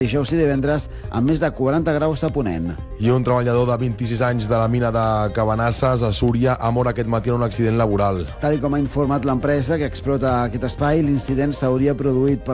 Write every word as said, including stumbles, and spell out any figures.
dijous i divendres amb més de quaranta graus a Ponent. I un treballador de vint-i-sis anys de la mina de Cabanasses, a Súria, ha mort aquest matí en un accident laboral. Tal com ha informat l'empresa que explota aquest espai, l'incident s'hauria produït per